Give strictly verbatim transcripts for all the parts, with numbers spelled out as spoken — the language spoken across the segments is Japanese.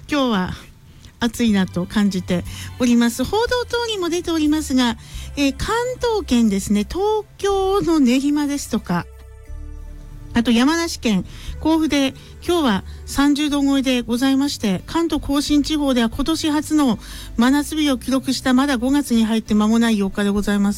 今日は暑いなと感じております。報道等にも出ておりますが、えー、関東圏ですね、東京の練馬ですとか、あと山梨県甲府で今日はさんじゅうど超えでございまして、関東甲信地方では今年初の真夏日を記録した、まだごがつに入って間もないよっかでございます。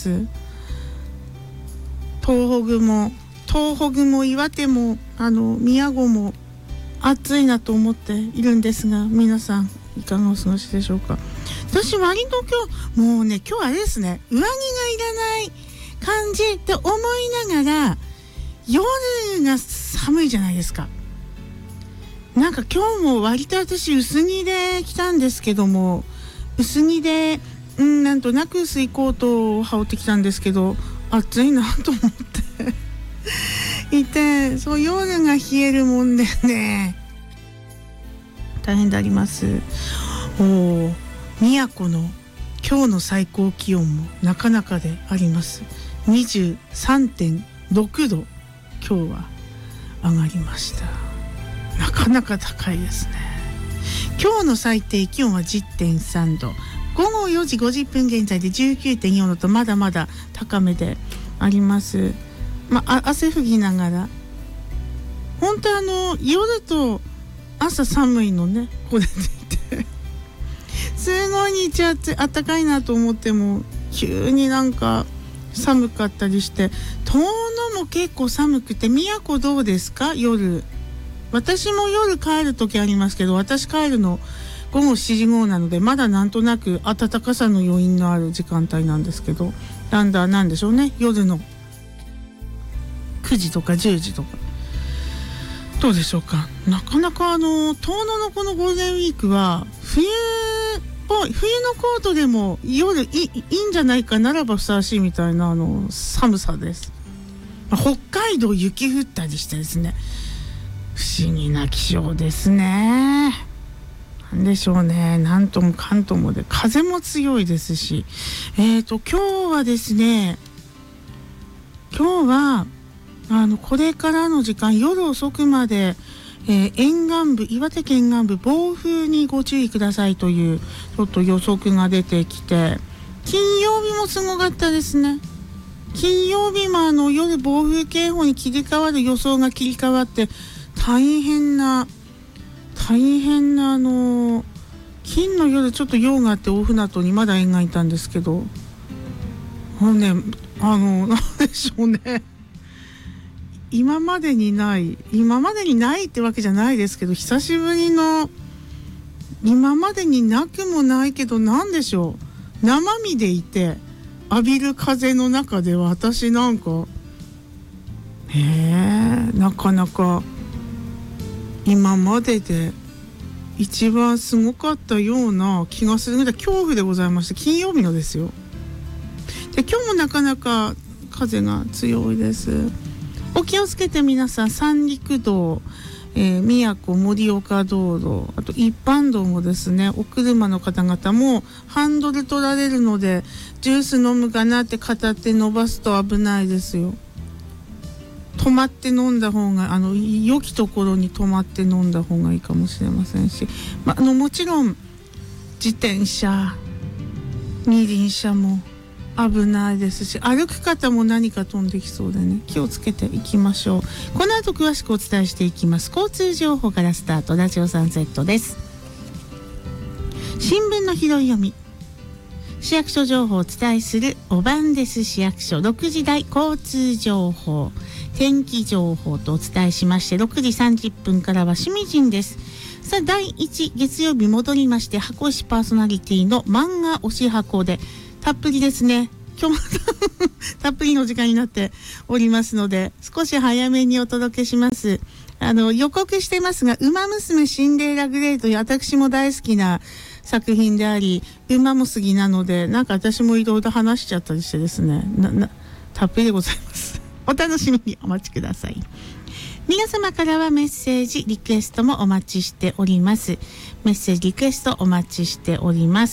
東北も東北も岩手もあの宮古も暑いなと思っているんですが、皆さんいかがお過ごしでしょうか。私割と今日もうね、今日あれですね、上着がいらない感じって思いながら、夜が寒いじゃないですか。なんか今日も割と私薄着で来たんですけども、薄着で、うん、なんとなく薄いコートを羽織ってきたんですけど、暑いなと思っていて、そう夜が冷えるもんでね、大変であります。おー、宮古の今日の最高気温もなかなかであります。 にじゅうさんてんろくど、今日は上がりました。なかなか高いですね。今日の最低気温は じゅってんさんど、ごごよじごじゅっぷん現在で じゅうきゅうてんよんどとまだまだ高めであります。まあ、汗拭きながら、本当あの夜と朝寒いのね、これでいてすごい日中あったかいなと思っても急になんか寒かったりして、遠野も結構寒くて、宮古どうですか夜。私も夜帰る時ありますけど、私帰るのごごしちじごなので、まだなんとなく暖かさの余韻のある時間帯なんですけど、だんだんなんでしょうね、夜のくじとかじゅうじとかどうでしょうか。なかなかあの遠野のこのゴールデンウィークは冬っぽい、冬のコートでも夜い い, いいんじゃないかならばふさわしいみたいなあの寒さです。北海道雪降ったりしてですね、不思議な気象ですね。なんでしょうね、なんともかんともで、風も強いですし、えーと今日はですね、今日はあのこれからの時間、夜遅くまで、えー、沿岸部、岩手県沿岸部暴風にご注意くださいというちょっと予測が出てきて、金曜日もすごかったですね。金曜日もあの夜暴風警報に切り替わる予想が切り替わって、大変な大変なあの金の夜ちょっと用があって大船渡にまだ沿岸いたんですけど、あのね、あのなんでしょうね、今までにない今までにないってわけじゃないですけど、久しぶりの、今までになくもないけど、なんでしょう、生身でいて浴びる風の中で私なんか、へえ、なかなか今までで一番すごかったような気がするので、恐怖でございました。金曜日のですよ。で今日もなかなか風が強いです。お気をつけて皆さん、三陸道、えー、宮古盛岡道路、あと一般道もですね、お車の方々もハンドル取られるので、ジュース飲むかなって片手伸ばすと危ないですよ。止まって飲んだ方が、あの良きところに止まって飲んだ方がいいかもしれませんし、まあ、あのもちろん自転車、二輪車も危ないですし、歩く方も何か飛んできそうでね、気をつけていきましょう。この後詳しくお伝えしていきます。交通情報からスタート、ラジオサンセットです。新聞の拾い読み、市役所情報をお伝えするお晩です。市役所ろくじ台交通情報、天気情報とお伝えしまして、ろくじさんじゅっぷんからは趣味人です。さあ、だいいち月曜日戻りまして、箱石パーソナリティの漫画推し箱でたっぷりですね、今日もたっぷりの時間になっておりますので、少し早めにお届けします。あの予告してますが、ウマ娘シンデレラグレーという私も大好きな作品であり、馬も好きなので、なんか私もいろいろ話しちゃったりしてですね、ななたっぷりでございます。お楽しみにお待ちください。皆様からはメッセージリクエストもお待ちしております。メッセージリクエストお待ちしております。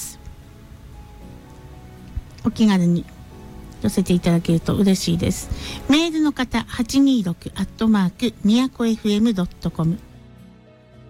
お気軽に寄せていただけると嬉しいです。メールの方、はちにーろくアットマーク宮古エフエムドットコム、